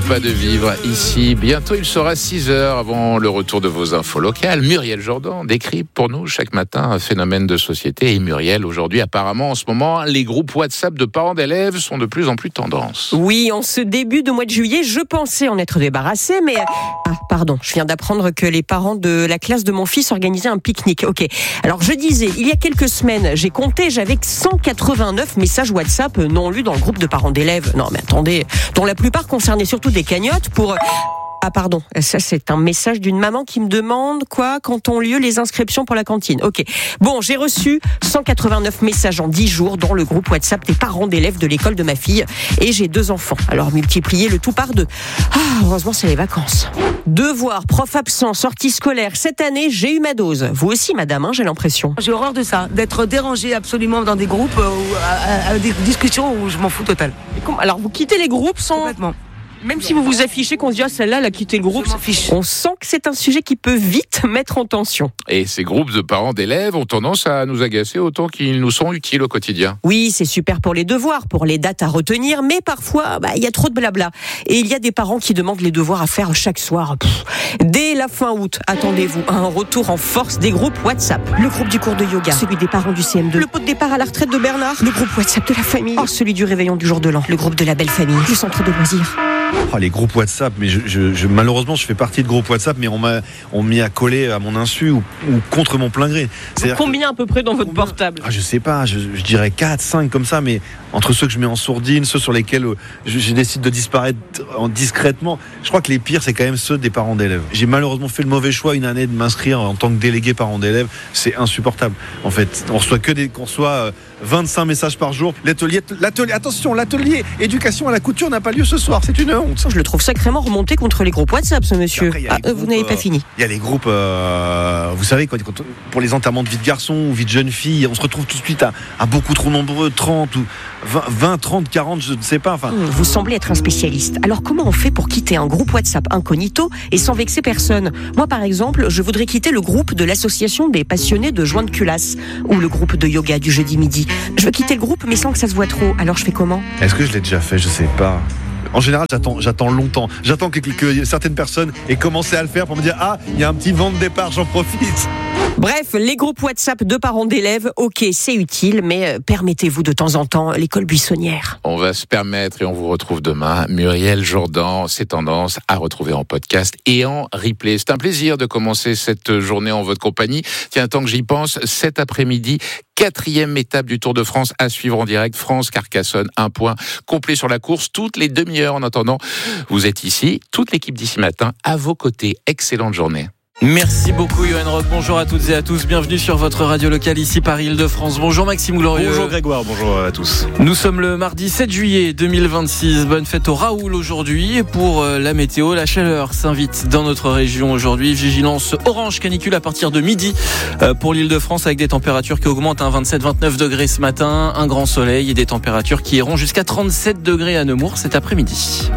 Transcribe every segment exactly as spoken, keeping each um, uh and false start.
pas de vivre ici. Bientôt, il sera six heures avant le retour de vos infos locales. Muriel Jourdan décrypte pour nous chaque matin un phénomène de société. Et Muriel, aujourd'hui, apparemment, en ce moment, les groupes WhatsApp de parents d'élèves sont de plus en plus tendance. Oui, en ce début de mois de juillet, je pensais en être débarrassé, mais... Ah, pardon, je viens d'apprendre que les parents de la classe de mon fils organisaient un pique-nique. Ok, alors je disais, il y a quelques semaines, j'ai compté, j'avais cent quatre-vingt-neuf messages WhatsApp non lus dans le groupe de parents d'élèves. Non, mais attendez, dont la plupart concernaient surtout des cagnottes pour... Ah pardon, ça c'est un message d'une maman qui me demande quoi quand ont lieu les inscriptions pour la cantine. Ok, bon, j'ai reçu cent quatre-vingt-neuf messages en dix jours dans le groupe WhatsApp des parents d'élèves de l'école de ma fille et j'ai deux enfants. Alors multipliez le tout par deux. Ah, heureusement c'est les vacances. Devoirs, prof absent, sortie scolaire. Cette année, j'ai eu ma dose. Vous aussi, madame, hein, j'ai l'impression. J'ai horreur de ça, d'être dérangée absolument dans des groupes euh, ou à, à, à des discussions où je m'en fous total. Et comment, alors vous quittez les groupes sans... Complètement. Même si vous vous affichez qu'on se dit ah, celle-là, elle a quitté le groupe, on sent que c'est un sujet qui peut vite mettre en tension. Et ces groupes de parents d'élèves ont tendance à nous agacer autant qu'ils nous sont utiles au quotidien. Oui, c'est super pour les devoirs, pour les dates à retenir, mais parfois, bah, il y a trop de blabla. Et il y a des parents qui demandent les devoirs à faire chaque soir. Pff. Dès la fin août, attendez-vous à un retour en force des groupes WhatsApp. Le groupe du cours de yoga, celui des parents du C M deux, le pot de départ à la retraite de Bernard, le groupe WhatsApp de la famille, oh, celui du réveillon du jour de l'an, le groupe de la belle famille, le centre de loisirs. Oh, les groupes WhatsApp, mais je, je, je, malheureusement je fais partie de groupes WhatsApp, mais on m'a on m'y a collé à mon insu ou, ou contre mon plein gré. Combien à peu près dans votre combien portable? Ah, je sais pas, je, je dirais quatre, cinq comme ça, mais entre ceux que je mets en sourdine, ceux sur lesquels je, je décide de disparaître en discrètement, je crois que les pires c'est quand même ceux des parents d'élèves. J'ai malheureusement fait le mauvais choix une année de m'inscrire en tant que délégué parent d'élèves, c'est insupportable. En fait, on reçoit que des, on reçoit vingt-cinq messages par jour. L'atelier, l'atelier, attention, l'atelier éducation à la couture n'a pas lieu ce soir, c'est une honte. Je le trouve sacrément remonté contre les groupes WhatsApp, ce monsieur. Après, ah, groupes, vous n'avez pas euh, fini. Il y a les groupes, euh, vous savez, quand, quand, pour les enterrements de vie de garçon ou vie de jeune fille, on se retrouve tout de suite à, à beaucoup trop nombreux, trente ou vingt, trente, quarante, je ne sais pas. Enfin. Vous semblez être un spécialiste. Alors comment on fait pour quitter un groupe WhatsApp incognito et sans vexer personne? Moi, par exemple, je voudrais quitter le groupe de l'association des passionnés de joints de culasse ou le groupe de yoga du jeudi midi. Je veux quitter le groupe, mais sans que ça se voit trop. Alors je fais comment? Est-ce que je l'ai déjà fait? Je sais pas. En général, j'attends, j'attends longtemps. J'attends que, que certaines personnes aient commencé à le faire pour me dire « Ah, il y a un petit vent de départ, j'en profite !» Bref, les groupes WhatsApp de parents d'élèves, ok, c'est utile, mais permettez-vous de temps en temps l'école buissonnière. On va se permettre et on vous retrouve demain. Muriel Jourdan, ces tendances à retrouver en podcast et en replay. C'est un plaisir de commencer cette journée en votre compagnie. Tiens, tant que j'y pense, cet après-midi, quatrième étape du Tour de France à suivre en direct. France-Carcassonne, un point complet sur la course toutes les demi-heures. En attendant, vous êtes ici, toute l'équipe d'ici matin, à vos côtés. Excellente journée. Merci beaucoup Yoann Rock, bonjour à toutes et à tous, bienvenue sur votre radio locale ici Paris-Île-de-France. Bonjour Maxime Glorieux. Bonjour Grégoire, bonjour à tous. Nous sommes le mardi sept juillet deux mille vingt-six, bonne fête au Raoul aujourd'hui. Et pour la météo, la chaleur s'invite dans notre région aujourd'hui. Vigilance orange canicule à partir de midi pour l'Île-de-France avec des températures qui augmentent à vingt-sept à vingt-neuf degrés ce matin, un grand soleil et des températures qui iront jusqu'à trente-sept degrés à Nemours cet après-midi.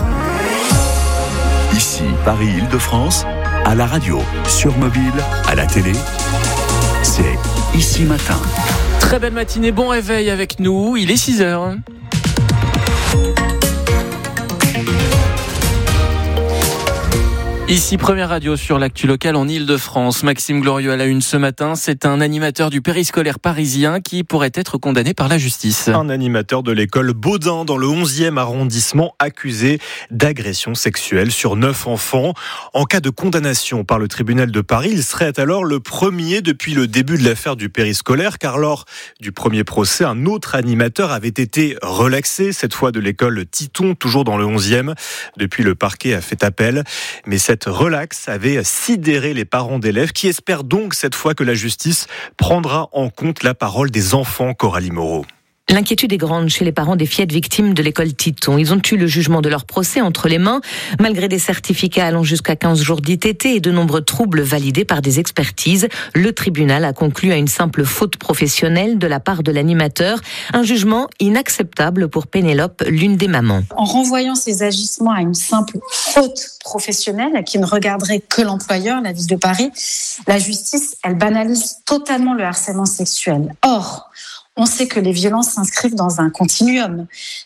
Ici Paris-Île-de-France. À la radio, sur mobile, à la télé, c'est Ici Matin. Très belle matinée, bon réveil avec nous, il est six heures. Ici, première radio sur l'actu locale en Île-de-France. Maxime Glorieux à la une ce matin. C'est un animateur du périscolaire parisien qui pourrait être condamné par la justice. Un animateur de l'école Baudin dans le onzième arrondissement accusé d'agression sexuelle sur neuf enfants. En cas de condamnation par le tribunal de Paris, il serait alors le premier depuis le début de l'affaire du périscolaire, car lors du premier procès, un autre animateur avait été relaxé, cette fois de l'école Titon, toujours dans le onzième. Depuis, le parquet a fait appel, mais cette Cette relaxe avait sidéré les parents d'élèves qui espèrent donc cette fois que la justice prendra en compte la parole des enfants. Coralie Moreau. L'inquiétude est grande chez les parents des fillettes victimes de l'école Titon. Ils ont eu le jugement de leur procès entre les mains, malgré des certificats allant jusqu'à quinze jours d'I T T et de nombreux troubles validés par des expertises. Le tribunal a conclu à une simple faute professionnelle de la part de l'animateur. Un jugement inacceptable pour Pénélope, l'une des mamans. En renvoyant ces agissements à une simple faute professionnelle qui ne regarderait que l'employeur, la ville de Paris, la justice, elle banalise totalement le harcèlement sexuel. Or, on sait que les violences s'inscrivent dans un continuum.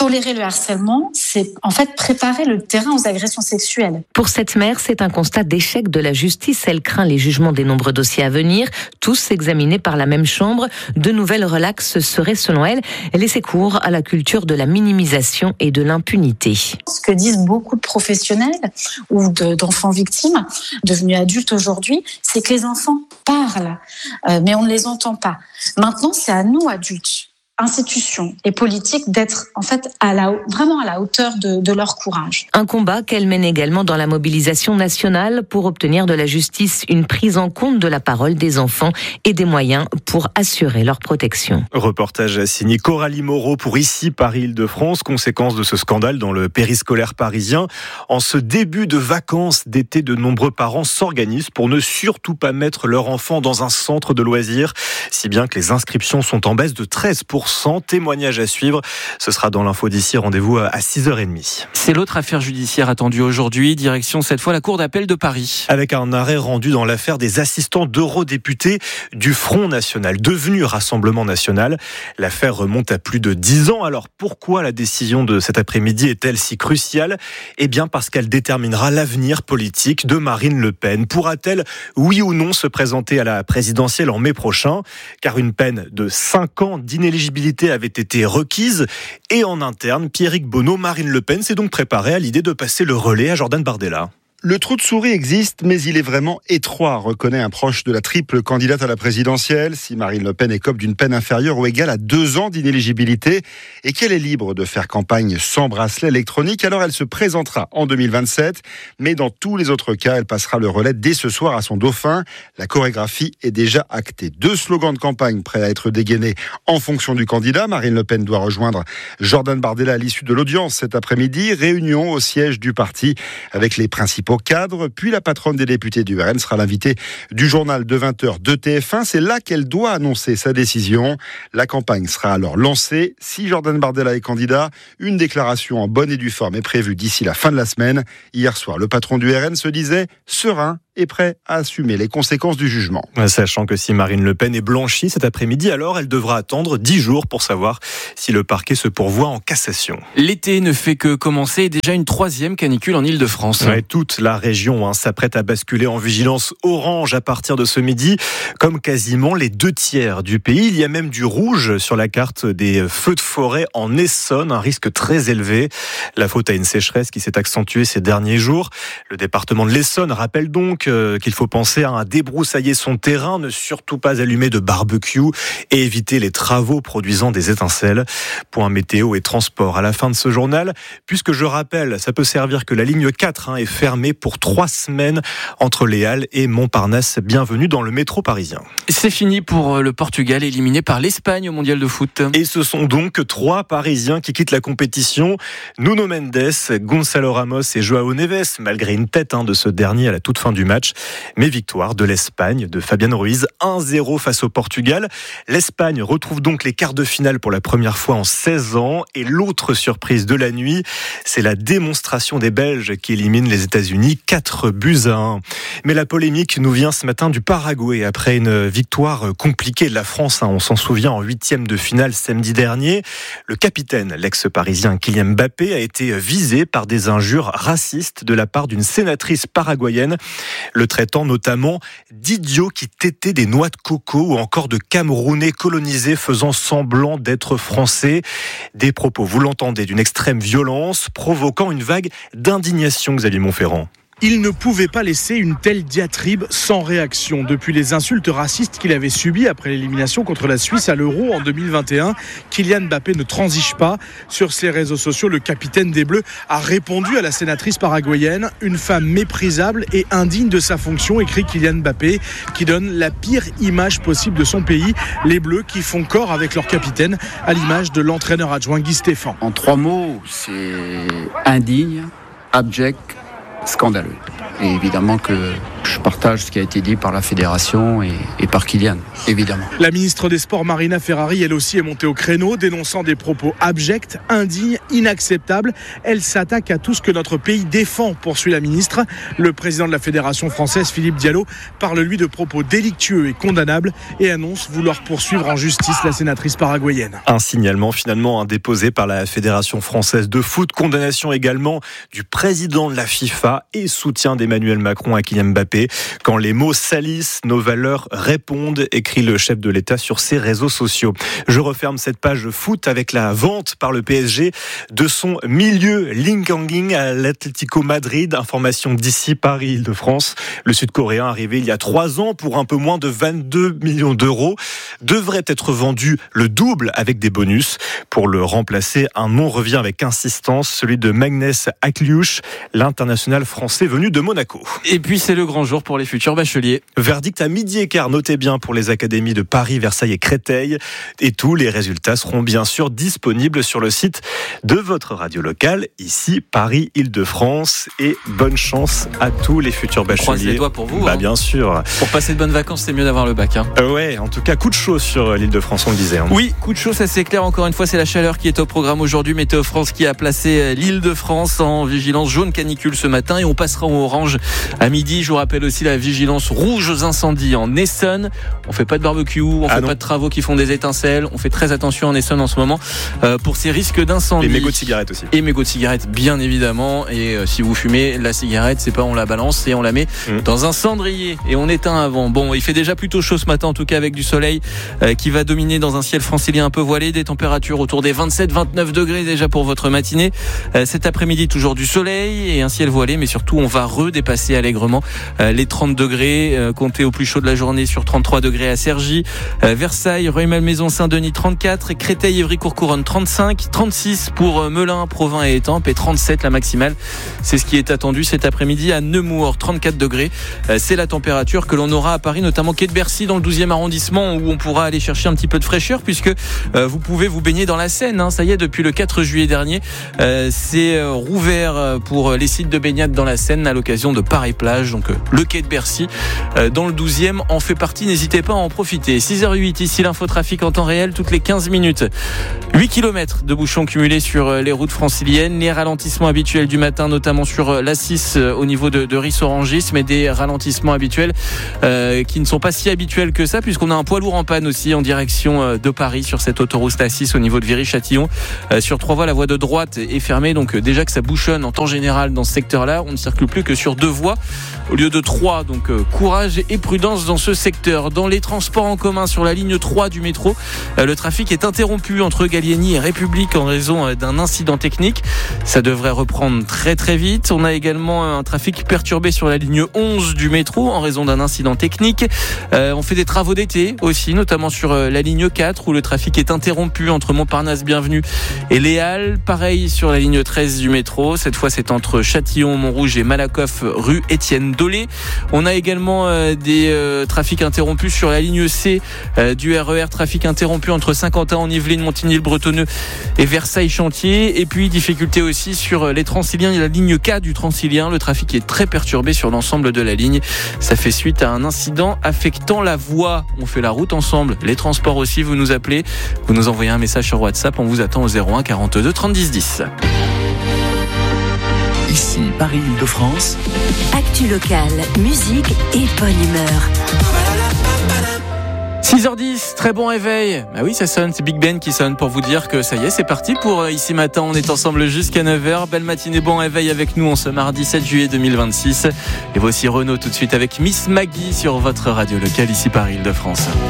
Tolérer le harcèlement, c'est en fait préparer le terrain aux agressions sexuelles. Pour cette mère, c'est un constat d'échec de la justice. Elle craint les jugements des nombreux dossiers à venir, tous examinés par la même chambre. De nouvelles relaxes seraient, selon elle, laisser cours à la culture de la minimisation et de l'impunité. Ce que disent beaucoup de professionnels ou de, d'enfants victimes, devenus adultes aujourd'hui, c'est que les enfants parlent, euh, mais on ne les entend pas. Maintenant, c'est à nous, adultes, institutions et politiques, d'être en fait à la, vraiment à la hauteur de, de leur courage. Un combat qu'elle mène également dans la mobilisation nationale pour obtenir de la justice une prise en compte de la parole des enfants et des moyens pour assurer leur protection. Reportage signé Coralie Moreau pour Ici Paris-Île-de-France, conséquence de ce scandale dans le périscolaire parisien. En ce début de vacances d'été, de nombreux parents s'organisent pour ne surtout pas mettre leur enfant dans un centre de loisirs, si bien que les inscriptions sont en baisse de treize pour cent. Témoignage à suivre. Ce sera dans l'info d'ici. Rendez-vous à six heures trente. C'est l'autre affaire judiciaire attendue aujourd'hui. Direction cette fois la Cour d'appel de Paris. Avec un arrêt rendu dans l'affaire des assistants d'eurodéputés du Front National, devenu Rassemblement National. L'affaire remonte à plus de dix ans. Alors pourquoi la décision de cet après-midi est-elle si cruciale ? Eh bien parce qu'elle déterminera l'avenir politique de Marine Le Pen. Pourra-t-elle, oui ou non, se présenter à la présidentielle en mai prochain ? Car une peine de cinq ans d'inéligibilité avait été requise. Et en interne, Pierrick Bonneau, Marine Le Pen s'est donc préparée à l'idée de passer le relais à Jordan Bardella. Le trou de souris existe, mais il est vraiment étroit, reconnaît un proche de la triple candidate à la présidentielle. Si Marine Le Pen écope d'une peine inférieure ou égale à deux ans d'inéligibilité et qu'elle est libre de faire campagne sans bracelet électronique, alors elle se présentera en deux mille vingt-sept. Mais dans tous les autres cas, elle passera le relais dès ce soir à son dauphin. La chorégraphie est déjà actée. Deux slogans de campagne prêts à être dégainés en fonction du candidat. Marine Le Pen doit rejoindre Jordan Bardella à l'issue de l'audience cet après-midi. Réunion au siège du parti avec les principaux cadre, puis la patronne des députés du R N sera l'invitée du journal de vingt heures de T F un. C'est là qu'elle doit annoncer sa décision. La campagne sera alors lancée. Si Jordan Bardella est candidat, une déclaration en bonne et due forme est prévue d'ici la fin de la semaine. Hier soir, le patron du R N se disait serein et prêt à assumer les conséquences du jugement. Sachant que si Marine Le Pen est blanchie cet après-midi, alors elle devra attendre dix jours pour savoir si le parquet se pourvoit en cassation. L'été ne fait que commencer et déjà une troisième canicule en Île-de-France. Ouais, toute la région hein, s'apprête à basculer en vigilance orange à partir de ce midi, comme quasiment les deux tiers du pays. Il y a même du rouge sur la carte des feux de forêt en Essonne, un risque très élevé. La faute à une sécheresse qui s'est accentuée ces derniers jours. Le département de l'Essonne rappelle donc qu'il faut penser à débroussailler son terrain, ne surtout pas allumer de barbecue et éviter les travaux produisant des étincelles. Point météo et transport à la fin de ce journal, puisque je rappelle, ça peut servir que la ligne quatre hein, est fermée pour trois semaines entre Les Halles et Montparnasse. Bienvenue dans le métro parisien. C'est fini pour le Portugal, éliminé par l'Espagne au mondial de foot. Et ce sont donc trois Parisiens qui quittent la compétition. Nuno Mendes, Gonçalo Ramos et Joao Neves, malgré une tête hein, de ce dernier à la toute fin du match. Mais victoire de l'Espagne, de Fabian Ruiz, un zéro face au Portugal. L'Espagne retrouve donc les quarts de finale pour la première fois en seize ans. Et l'autre surprise de la nuit, c'est la démonstration des Belges qui éliminent les États-Unis quatre buts à un. Mais la polémique nous vient ce matin du Paraguay après une victoire compliquée de la France. On s'en souvient en huitième de finale samedi dernier. Le capitaine, l'ex-parisien Kylian Mbappé, a été visé par des injures racistes de la part d'une sénatrice paraguayenne, le traitant notamment d'idiot qui têtait des noix de coco ou encore de Camerounais colonisés faisant semblant d'être français. Des propos, vous l'entendez, d'une extrême violence, provoquant une vague d'indignation, Xavier Montferrand. Il ne pouvait pas laisser une telle diatribe sans réaction. Depuis les insultes racistes qu'il avait subies après l'élimination contre la Suisse à l'Euro en deux mille vingt et un, Kylian Mbappé ne transige pas. Sur ses réseaux sociaux, le capitaine des Bleus a répondu à la sénatrice paraguayenne. Une femme méprisable et indigne de sa fonction, écrit Kylian Mbappé, qui donne la pire image possible de son pays. Les Bleus qui font corps avec leur capitaine, à l'image de l'entraîneur adjoint Guy Stéphane. En trois mots, c'est indigne, abject, scandaleux. Et évidemment que Je partage ce qui a été dit par la fédération et, et par Kylian, évidemment. La ministre des Sports, Marina Ferrari, elle aussi est montée au créneau, dénonçant des propos abjects, indignes, inacceptables. Elle s'attaque à tout ce que notre pays défend, poursuit la ministre. Le président de la fédération française, Philippe Diallo, parle lui de propos délictueux et condamnables et annonce vouloir poursuivre en justice la sénatrice paraguayenne. Un signalement finalement déposé par la Fédération française de foot. Condamnation également du président de la FIFA et soutien d'Emmanuel Macron à Kylian Mbappé. Quand les mots salissent, nos valeurs répondent, écrit le chef de l'État sur ses réseaux sociaux. Je referme cette page foot avec la vente par le P S G de son milieu Lee Kang-in à l'Atlético Madrid. Information d'ici Paris, Île-de-France. Le Sud-Coréen, arrivé il y a trois ans pour un peu moins de vingt-deux millions d'euros, devrait être vendu le double avec des bonus. Pour le remplacer, un nom revient avec insistance, celui de Magnès Akliouche, l'international français venu de Monaco. Et puis c'est le grand jour pour les futurs bacheliers. Verdict à midi et quart, notez bien, pour les académies de Paris, Versailles et Créteil. Et tous les résultats seront bien sûr disponibles sur le site de votre radio locale, ici Paris, Île-de-France. Et bonne chance à tous les futurs bacheliers. Croise les doigts pour vous. Bah hein. bien sûr. Pour passer de bonnes vacances, c'est mieux d'avoir le bac. Hein. Euh, ouais, en tout cas, coup de chaud sur l'Île-de-France, on le disait. Hein. Oui, coup de chaud, ça c'est clair. Encore une fois, c'est la chaleur qui est au programme aujourd'hui. Météo France qui a placé l'Île-de-France en vigilance jaune canicule ce matin et on passera au orange à midi. Je vous rappelle aussi la vigilance rouge aux incendies en Essonne. On fait pas de barbecue, on ah fait non. pas de travaux qui font des étincelles. On fait très attention en Essonne en ce moment euh, pour ces risques d'incendie. Et mégots de cigarettes aussi. Et mégots de cigarettes, bien évidemment. Et euh, si vous fumez la cigarette, c'est pas on la balance et on la met mmh. dans un cendrier et on éteint avant. Bon, il fait déjà plutôt chaud ce matin, en tout cas avec du soleil euh, qui va dominer dans un ciel francilien un peu voilé, des températures autour des vingt-sept vingt-neuf degrés déjà pour votre matinée. Euh, cet après-midi, toujours du soleil et un ciel voilé, mais surtout on va redépasser allègrement euh, les trente degrés, euh, comptez au plus chaud de la journée sur trente-trois degrés à Cergy, euh, Versailles, Rueil-Malmaison, Saint-Denis trente-quatre, Créteil, Évry, Courcouronnes trente-cinq, trente-six pour euh, Melun, Provins et Étampes et trente-sept la maximale. C'est ce qui est attendu cet après-midi à Nemours, trente-quatre degrés. Euh, c'est la température que l'on aura à Paris, notamment quai de Bercy dans le douzième arrondissement où on pourra aller chercher un petit peu de fraîcheur puisque euh, vous pouvez vous baigner dans la Seine. Hein, ça y est, depuis le quatre juillet dernier, euh, c'est euh, rouvert pour les sites de baignade dans la Seine à l'occasion de Paris-Plage. Donc euh, le quai de Bercy euh, dans le douzième en fait partie. N'hésitez pas à en profiter. six heures huit ici l'infotrafic en temps réel toutes les quinze minutes. huit kilomètres de bouchons cumulés sur les routes franciliennes. Les ralentissements habituels du matin, notamment sur l'A six au niveau de, de Ris-Orangis, mais des ralentissements habituels euh, qui ne sont pas si habituels que ça puisqu'on a un poids lourd en panne aussi en direction de Paris sur cette autoroute A six au niveau de Viry-Châtillon. Euh, sur trois voies, la voie de droite est fermée, donc euh, déjà que ça bouchonne en temps général dans ce secteur-là, on ne circule plus que sur deux voies au lieu de trois. Donc euh, courage et prudence dans ce secteur. Dans les transports en commun sur la ligne trois du métro, euh, le trafic est interrompu entre Gallieni et République en raison euh, d'un incident technique. Ça devrait reprendre très très vite. On a également un trafic perturbé sur la ligne onze du métro en raison d'un incident technique. Euh, on fait des travaux d'été aussi, notamment sur euh, la ligne quatre où le trafic est interrompu entre Montparnasse Bienvenue et Les Halles. Pareil sur la ligne treize du métro. Cette fois, c'est entre Châtillon, Montrouge et Malakoff, rue Étienne Dolé. On a également euh, des euh, trafics interrompus sur la ligne C euh, du R E R. Trafic interrompu entre Saint-Quentin, en Yvelines, Montigny-le-Bretonneux et Versailles-Chantier. Et puis, difficulté aussi sur les Transiliens. Il y a la ligne K du Transilien. Le trafic est très perturbé sur l'ensemble de la ligne. Ça fait suite à un incident affectant la voie. On fait la route ensemble. Les transports aussi, vous nous appelez. Vous nous envoyez un message sur WhatsApp. On vous attend au zéro un quarante-deux trente dix dix. Ici Paris-Île-de-France. Actu locale, musique et bonne humeur. six heures dix, très bon réveil. Bah oui, ça sonne, c'est Big Ben qui sonne pour vous dire que ça y est, c'est parti pour Ici Matin. On est ensemble jusqu'à neuf heures. Belle matinée, bon réveil avec nous en ce mardi sept juillet deux mille vingt-six. Et voici Renaud tout de suite avec Miss Maggie sur votre radio locale ici Paris-Île-de-France.